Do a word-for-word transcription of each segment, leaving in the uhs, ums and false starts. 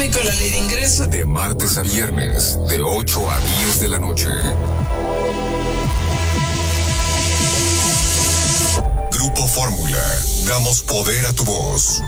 voy con la ley de ingreso. De martes a viernes, de ocho a diez de la noche. Grupo Fórmula. Damos poder a tu voz.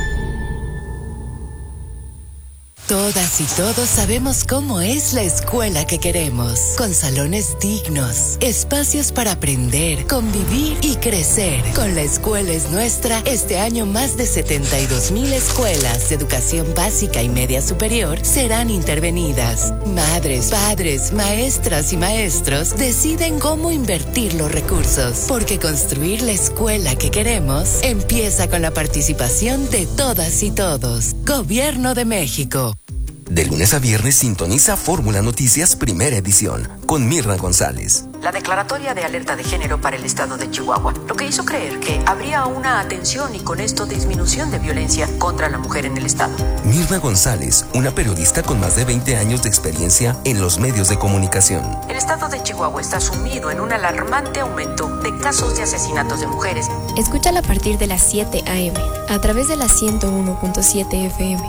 Todas y todos sabemos cómo es la escuela que queremos, con salones dignos, espacios para aprender, convivir y crecer. Con La Escuela es Nuestra, este año más de setenta y dos mil escuelas de educación básica y media superior serán intervenidas. Madres, padres, maestras y maestros deciden cómo invertir los recursos, porque construir la escuela que queremos empieza con la participación de todas y todos. Gobierno de México. De lunes a viernes sintoniza Fórmula Noticias Primera Edición con Mirna González. La declaratoria de alerta de género para el estado de Chihuahua, lo que hizo creer que habría una atención y con esto disminución de violencia contra la mujer en el estado. Mirna González, una periodista con más de veinte años de experiencia en los medios de comunicación. El estado de Chihuahua está sumido en un alarmante aumento de casos de asesinatos de mujeres. Escúchala a partir de las siete a eme a través de la ciento uno punto siete efe eme.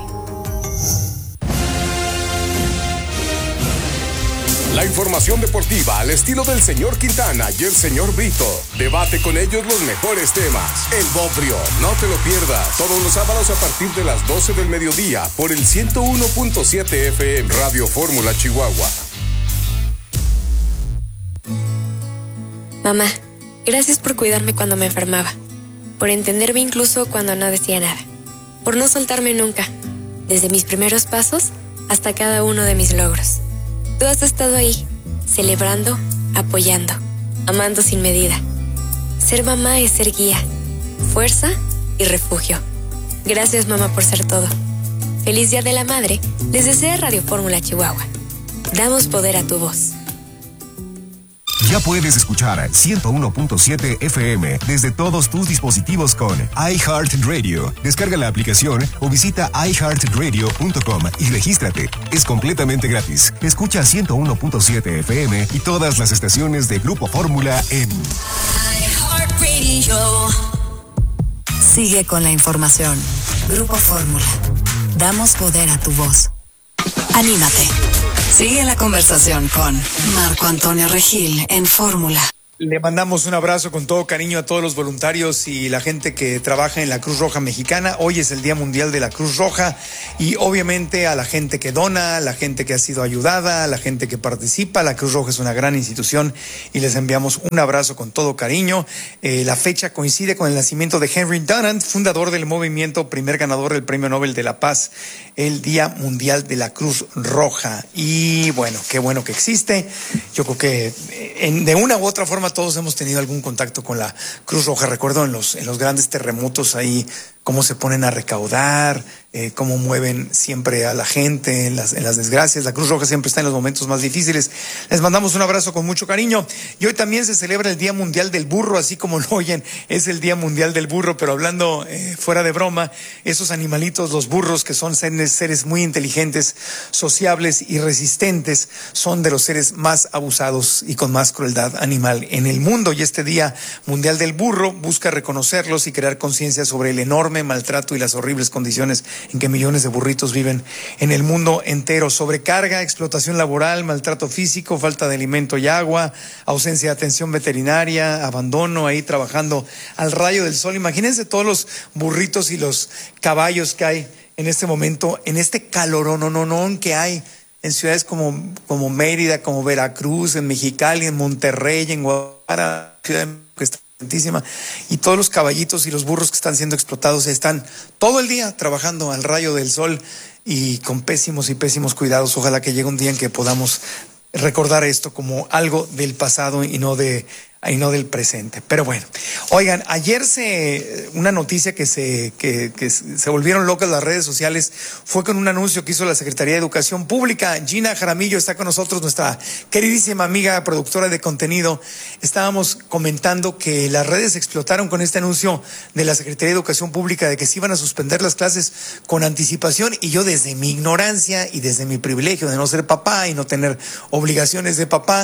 La información deportiva al estilo del señor Quintana y el señor Brito. Debate con ellos los mejores temas. El Bodrio, no te lo pierdas. Todos los sábados a partir de las doce del mediodía por el ciento uno punto siete efe eme, Radio Fórmula Chihuahua. Mamá, gracias por cuidarme cuando me enfermaba, por entenderme incluso cuando no decía nada, por no soltarme nunca, desde mis primeros pasos hasta cada uno de mis logros. Tú has estado ahí, celebrando, apoyando, amando sin medida. Ser mamá es ser guía, fuerza y refugio. Gracias, mamá, por ser todo. Feliz Día de la Madre, les desea Radio Fórmula Chihuahua. Damos poder a tu voz. Ya puedes escuchar ciento uno punto siete efe eme desde todos tus dispositivos con iHeartRadio. Descarga la aplicación o visita i heart radio punto com y regístrate. Es completamente gratis. Escucha ciento uno punto siete efe eme y todas las estaciones de Grupo Fórmula en iHeartRadio. Sigue con la información. Grupo Fórmula. Damos poder a tu voz. Anímate. Sigue la conversación con Marco Antonio Regil en Fórmula. Le mandamos un abrazo con todo cariño a todos los voluntarios y la gente que trabaja en la Cruz Roja Mexicana. Hoy es el Día Mundial de la Cruz Roja y obviamente a la gente que dona, a la gente que ha sido ayudada, a la gente que participa. La Cruz Roja es una gran institución y les enviamos un abrazo con todo cariño. Eh, la fecha coincide con el nacimiento de Henry Dunant, fundador del movimiento, primer ganador del Premio Nobel de la Paz, el Día Mundial de la Cruz Roja. Y bueno, qué bueno que existe. Yo creo que en, de una u otra forma todos hemos tenido algún contacto con la Cruz Roja. Recuerdo en los, en los grandes terremotos ahí cómo se ponen a recaudar, eh, cómo mueven siempre a la gente en las, en las desgracias. La Cruz Roja siempre está en los momentos más difíciles. Les mandamos un abrazo con mucho cariño. Y hoy también se celebra el Día Mundial del Burro, así como lo oyen, es el Día Mundial del Burro, pero hablando eh, fuera de broma, esos animalitos, los burros, que son seres, seres muy inteligentes, sociables y resistentes, son de los seres más abusados y con más crueldad animal en el mundo. Y este Día Mundial del Burro busca reconocerlos y crear conciencia sobre el enorme maltrato y las horribles condiciones en que millones de burritos viven en el mundo entero. Sobrecarga, explotación laboral, maltrato físico, falta de alimento y agua, ausencia de atención veterinaria, abandono ahí trabajando al rayo del sol. Imagínense todos los burritos y los caballos que hay en este momento, en este calorononón que hay en ciudades como, como Mérida, como Veracruz, en Mexicali, en Monterrey, en Guadalajara, Ciudad de México, que está y todos los caballitos y los burros que están siendo explotados están todo el día trabajando al rayo del sol y con pésimos y pésimos cuidados. Ojalá que llegue un día en que podamos recordar esto como algo del pasado y no de y no del presente. Pero bueno, oigan, ayer se una noticia que se que, que se volvieron locas las redes sociales fue con un anuncio que hizo la Secretaría de Educación Pública. Gina Jaramillo está con nosotros, nuestra queridísima amiga productora de contenido. Estábamos comentando que las redes explotaron con este anuncio de la Secretaría de Educación Pública de que se iban a suspender las clases con anticipación, y yo desde mi ignorancia y desde mi privilegio de no ser papá y no tener obligaciones de papá,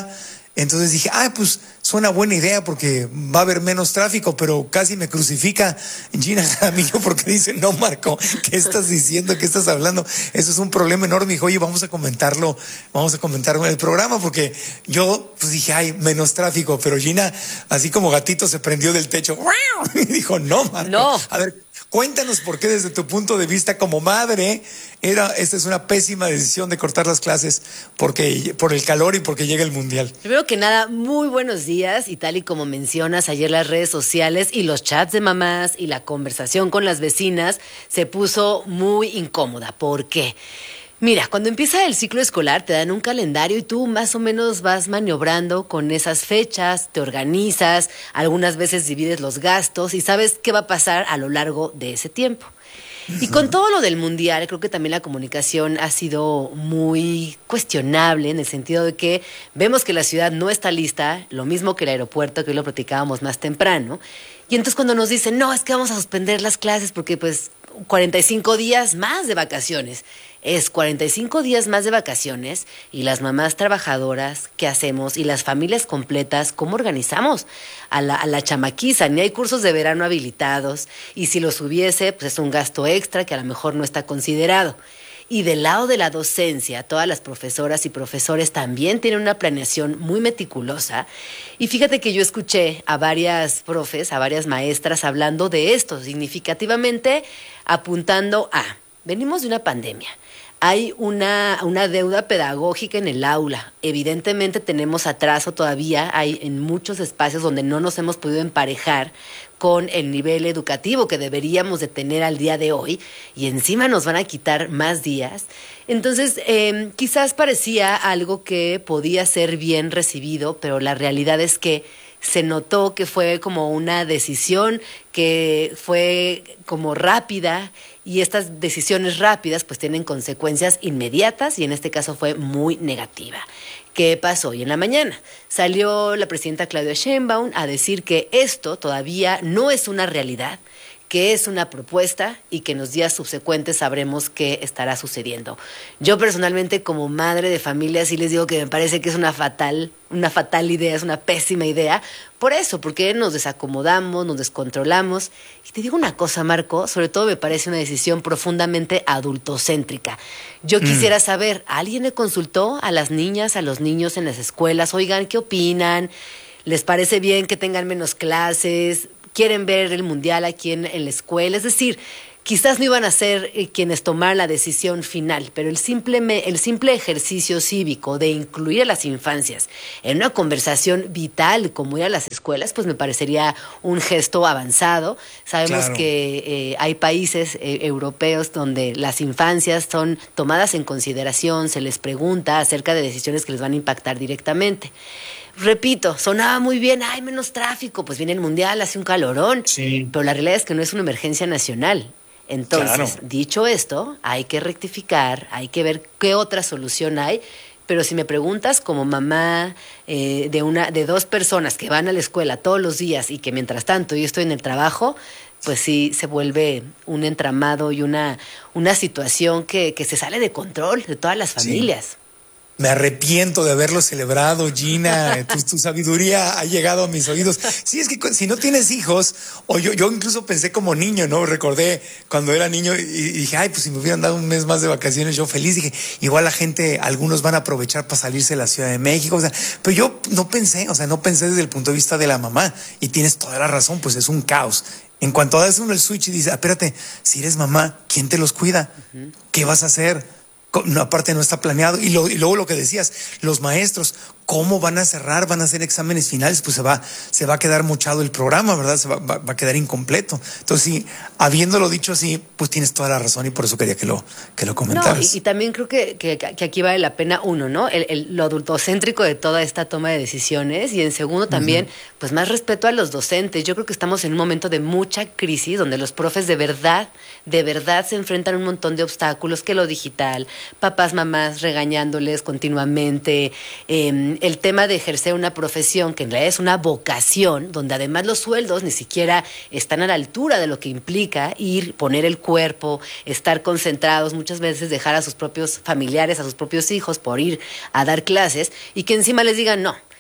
Entonces dije, ah, pues suena buena idea porque va a haber menos tráfico, pero casi me crucifica Gina Jaramillo porque dice, no, Marco, ¿qué estás diciendo? ¿Qué estás hablando? Eso es un problema enorme. Dijo, oye, vamos a comentarlo, vamos a comentarlo en el programa, porque yo pues dije, ay, menos tráfico, pero Gina, así como gatito, se prendió del techo y dijo, no, Marco. No. A ver, cuéntanos por qué desde tu punto de vista como madre, era, esta es una pésima decisión de cortar las clases porque, por el calor y porque llega el mundial. Primero que nada, muy buenos días, y tal y como mencionas, ayer las redes sociales y los chats de mamás y la conversación con las vecinas se puso muy incómoda. ¿Por qué? Mira, cuando empieza el ciclo escolar te dan un calendario y tú más o menos vas maniobrando con esas fechas, te organizas, algunas veces divides los gastos y sabes qué va a pasar a lo largo de ese tiempo. Y con todo lo del mundial, creo que también la comunicación ha sido muy cuestionable en el sentido de que vemos que la ciudad no está lista, lo mismo que el aeropuerto, que hoy lo platicábamos más temprano. Y entonces cuando nos dicen, no, es que vamos a suspender las clases porque pues cuarenta y cinco días más de vacaciones. Es cuarenta y cinco días más de vacaciones y las mamás trabajadoras, ¿qué hacemos? Y las familias completas, ¿cómo organizamos a la, a la chamaquiza? Ni hay cursos de verano habilitados y si los hubiese, pues es un gasto extra que a lo mejor no está considerado. Y del lado de la docencia, todas las profesoras y profesores también tienen una planeación muy meticulosa. Y fíjate que yo escuché a varias profes, a varias maestras hablando de esto, significativamente apuntando a, venimos de una pandemia. Hay una, una deuda pedagógica en el aula. Evidentemente tenemos atraso todavía, hay en muchos espacios donde no nos hemos podido emparejar con el nivel educativo que deberíamos de tener al día de hoy, y encima nos van a quitar más días. Entonces, eh, quizás parecía algo que podía ser bien recibido, pero la realidad es que se notó que fue como una decisión que fue como rápida, y estas decisiones rápidas pues tienen consecuencias inmediatas y en este caso fue muy negativa. ¿Qué pasó hoy en la mañana? Salió la presidenta Claudia Sheinbaum a decir que esto todavía no es una realidad, que es una propuesta y que en los días subsecuentes sabremos qué estará sucediendo. Yo personalmente como madre de familia sí les digo que me parece que es una fatal, una fatal idea, es una pésima idea, por eso, porque nos desacomodamos, nos descontrolamos. Y te digo una cosa, Marco, sobre todo me parece una decisión profundamente adultocéntrica. Yo quisiera mm. saber, ¿alguien le consultó a las niñas, a los niños en las escuelas? Oigan, ¿qué opinan? ¿Les parece bien que tengan menos clases? ¿Quieren ver el mundial aquí en, en la escuela? Es decir, quizás no iban a ser eh, quienes tomaran la decisión final, pero el simple, el simple ejercicio cívico de incluir a las infancias en una conversación vital como ir a las escuelas, pues me parecería un gesto avanzado. Sabemos claro. que eh, hay países eh, europeos donde las infancias son tomadas en consideración, se les pregunta acerca de decisiones que les van a impactar directamente. Repito, sonaba muy bien, hay menos tráfico, pues viene el mundial, hace un calorón, sí. Pero la realidad es que no es una emergencia nacional. Entonces, claro. Dicho esto, hay que rectificar, hay que ver qué otra solución hay, pero si me preguntas como mamá eh, de, una, de dos personas que van a la escuela todos los días y que mientras tanto yo estoy en el trabajo, pues sí se vuelve un entramado y una, una situación que, que se sale de control de todas las familias. Sí. Me arrepiento de haberlo celebrado, Gina. Tu, tu sabiduría ha llegado a mis oídos. Sí, es que si no tienes hijos, o yo, yo incluso pensé como niño, ¿no? Recordé cuando era niño y, y dije, ay, pues si me hubieran dado un mes más de vacaciones, yo feliz. Dije, igual la gente, algunos van a aprovechar para salirse de la Ciudad de México. O sea, pero yo no pensé, o sea, no pensé desde el punto de vista de la mamá. Y tienes toda la razón, pues es un caos. En cuanto das uno el switch y dices, espérate, si eres mamá, ¿quién te los cuida? Uh-huh. ¿Qué vas a hacer? No, aparte no está planeado. Y, lo, y luego lo que decías, los maestros, ¿cómo van a cerrar? ¿Van a hacer exámenes finales? Pues se va, se va a quedar mochado el programa, ¿verdad? Se va, va, va a quedar incompleto. Entonces, sí, habiéndolo dicho así, pues tienes toda la razón y por eso quería que lo, que lo comentaras. No, y, y también creo que, que, que aquí vale la pena, uno, ¿no? El, el, lo adultocéntrico de toda esta toma de decisiones, y en segundo también, uh-huh. pues más respeto a los docentes. Yo creo que estamos en un momento de mucha crisis donde los profes de verdad, de verdad se enfrentan a un montón de obstáculos, que lo digital, papás, mamás regañándoles continuamente, eh, el tema de ejercer una profesión que en realidad es una vocación, donde además los sueldos ni siquiera están a la altura de lo que implica ir, poner el cuerpo, estar concentrados, muchas veces dejar a sus propios familiares, a sus propios hijos por ir a dar clases, y que encima les digan no.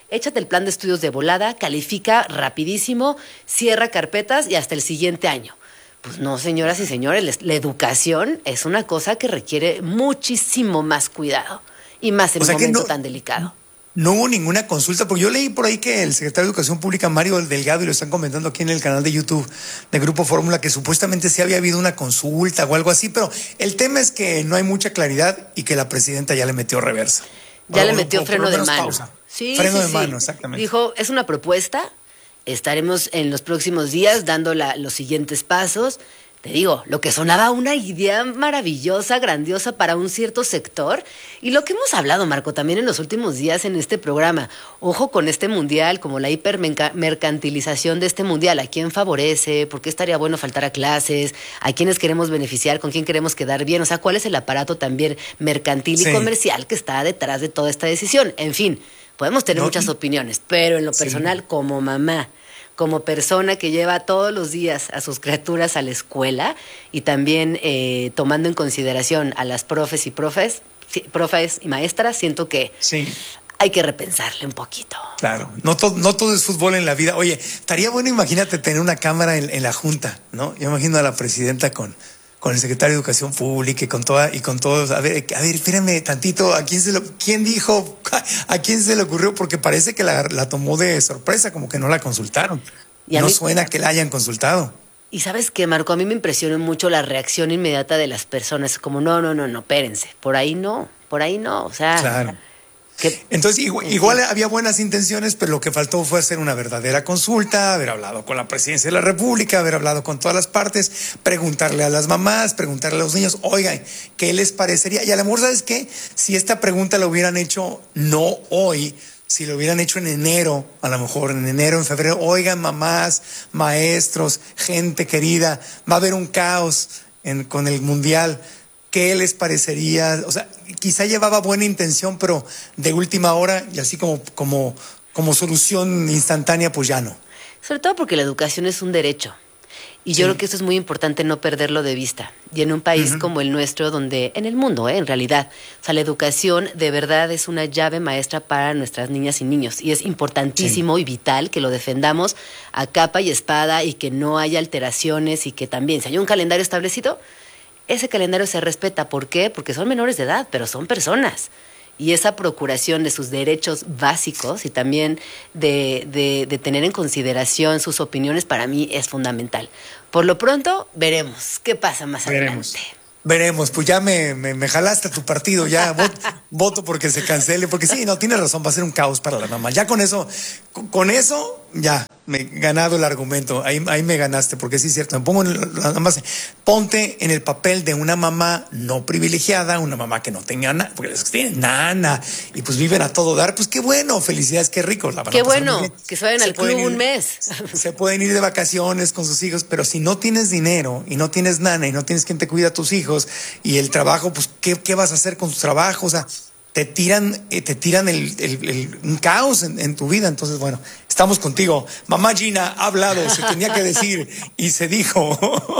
échate el plan de estudios de volada, califica rapidísimo, cierra carpetas y hasta el siguiente año. Pues no, señoras y señores, la educación es una cosa que requiere muchísimo más cuidado y más en o sea un momento no, tan delicado. No hubo ninguna consulta, porque yo leí por ahí que el secretario de Educación Pública, Mario Delgado, y lo están comentando aquí en el canal de YouTube de Grupo Fórmula, que supuestamente sí había habido una consulta o algo así, pero el tema es que no hay mucha claridad y que la presidenta ya le metió reversa. Ya le metió freno de mano. Sí, freno de mano, exactamente. Dijo, es una propuesta. Estaremos en los próximos días dando la, los siguientes pasos. Te digo, lo que sonaba una idea maravillosa, grandiosa para un cierto sector. Y lo que hemos hablado, Marco, también en los últimos días en este programa. Ojo con este mundial, como la hipermercantilización de este mundial. ¿A quién favorece? ¿Por qué estaría bueno faltar a clases? ¿A quiénes queremos beneficiar? ¿Con quién queremos quedar bien? O sea, ¿cuál es el aparato también mercantil y sí. comercial que está detrás de toda esta decisión? En fin, podemos tener no, muchas opiniones, pero en lo personal, sí. como mamá, como persona que lleva todos los días a sus criaturas a la escuela y también eh, tomando en consideración a las profes y profes, profes y maestras, siento que sí. hay que repensarle un poquito. Claro, no, to, no todo es fútbol en la vida. Oye, estaría bueno, imagínate tener una cámara en, en la Junta, ¿no? Yo imagino a la presidenta con... con el secretario de Educación Pública y con toda y con todos. A ver, a ver, espérame tantito, ¿a quién se lo, quién dijo? ¿A quién se le ocurrió? Porque parece que la, la tomó de sorpresa, como que no la consultaron. No mí, suena que la hayan consultado. Y ¿sabes qué, Marco? A mí me impresionó mucho la reacción inmediata de las personas, como no, no, no, no, espérense, por ahí no, por ahí no, o sea... Claro. Que, Entonces, igual, igual había buenas intenciones, pero lo que faltó fue hacer una verdadera consulta, haber hablado con la presidencia de la República, haber hablado con todas las partes, preguntarle a las mamás, preguntarle a los niños, oigan, ¿qué les parecería? Y a lo mejor, ¿sabes qué? Si esta pregunta la hubieran hecho no hoy, si lo hubieran hecho en enero, a lo mejor en enero, en febrero, oigan, mamás, maestros, gente querida, va a haber un caos en, con el Mundial. ¿Qué les parecería? O sea, quizá llevaba buena intención, pero de última hora y así como, como, como solución instantánea, pues ya no. Sobre todo porque la educación es un derecho. Y sí. yo creo que eso es muy importante no perderlo de vista. Y en un país uh-huh. como el nuestro, donde, en el mundo, ¿eh? en realidad, o sea, la educación de verdad es una llave maestra para nuestras niñas y niños. Y es importantísimo sí. y vital que lo defendamos a capa y espada y que no haya alteraciones y que también, si hay un calendario establecido, ese calendario se respeta. ¿Por qué? Porque son menores de edad, pero son personas. Y esa procuración de sus derechos básicos y también de, de, de tener en consideración sus opiniones para mí es fundamental. Por lo pronto, veremos qué pasa más veremos. adelante. Veremos, pues ya me, me, me jalaste a tu partido, ya voto, voto porque se cancele, porque sí, no, tienes razón, va a ser un caos para la mamá. Ya con eso, con, con eso, ya, me he ganado el argumento, ahí, ahí me ganaste, porque sí es cierto, me pongo en el, nada más, ponte en el papel de una mamá no privilegiada, una mamá que no tenga nada, porque les tienen nana, y pues viven a todo dar, pues qué bueno, felicidades, qué rico. La qué bueno, que se vayan al club ir, un mes. Se pueden ir de vacaciones con sus hijos, pero si no tienes dinero, y no tienes nana, y no tienes quien te cuida a tus hijos, y el trabajo, pues, ¿qué, qué vas a hacer con tu trabajo? O sea, te tiran, eh, te tiran el, el, el, un caos en, en tu vida. Entonces, bueno, estamos contigo. Mamá Gina ha hablado, se tenía que decir y se dijo.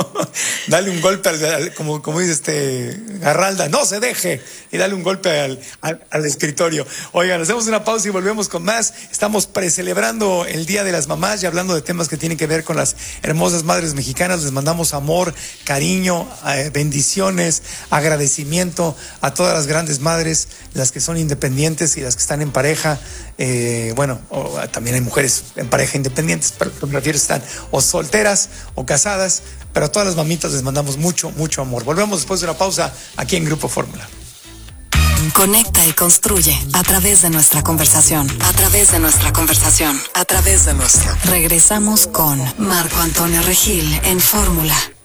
Dale un golpe al, al como, como dice este Garralda, no se deje, y dale un golpe al, al, al escritorio. Oigan, hacemos una pausa y volvemos con más. Estamos precelebrando el Día de las Mamás y hablando de temas que tienen que ver con las hermosas madres mexicanas. Les mandamos amor, cariño, eh, bendiciones, agradecimiento a todas las grandes madres, las que son independientes y las que están en pareja. Eh, bueno, o, también hay mujeres en pareja independientes, pero me refiero están o solteras o casadas, pero a todas las mamitas les mandamos mucho, mucho amor. Volvemos después de una pausa aquí en Grupo Fórmula. Conecta y construye a través de nuestra conversación, a través de nuestra conversación, a través de nuestra. Regresamos con Marco Antonio Regil en Fórmula.